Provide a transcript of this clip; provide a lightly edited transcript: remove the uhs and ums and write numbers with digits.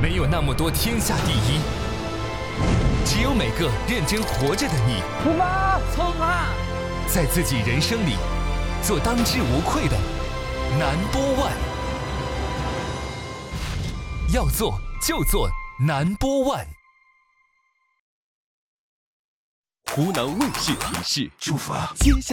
没有那么多天下第一，只有每个认真活着的你。 出发，冲啊！ 在自己人生里，做当之无愧的No.1。要做就做No.1。 湖南卫视提示： 出发， 先下。